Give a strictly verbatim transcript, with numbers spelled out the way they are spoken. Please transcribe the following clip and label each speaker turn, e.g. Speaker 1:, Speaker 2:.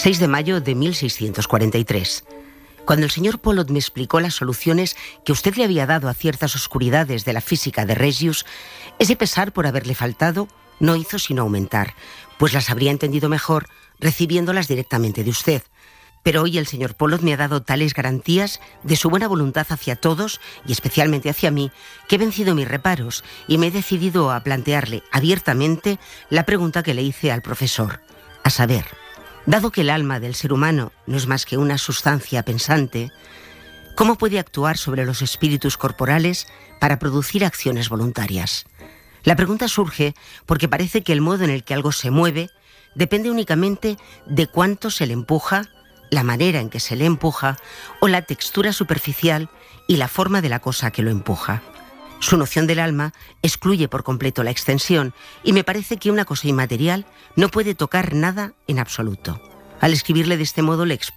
Speaker 1: seis de mayo de mil seiscientos cuarenta y tres. Cuando el señor Pollock me explicó las soluciones que usted le había dado a ciertas oscuridades de la física de Regius, ese pesar por haberle faltado no hizo sino aumentar, pues las habría entendido mejor recibiéndolas directamente de usted. Pero hoy el señor Pollock me ha dado tales garantías de su buena voluntad hacia todos, y especialmente hacia mí, que he vencido mis reparos y me he decidido a plantearle abiertamente la pregunta que le hice al profesor, a saber, dado que el alma del ser humano no es más que una sustancia pensante, ¿cómo puede actuar sobre los espíritus corporales para producir acciones voluntarias? La pregunta surge porque parece que el modo en el que algo se mueve depende únicamente de cuánto se le empuja, la manera en que se le empuja o la textura superficial y la forma de la cosa que lo empuja. Su noción del alma excluye por completo la extensión y me parece que una cosa inmaterial no puede tocar nada en absoluto. Al escribirle de este modo le expreso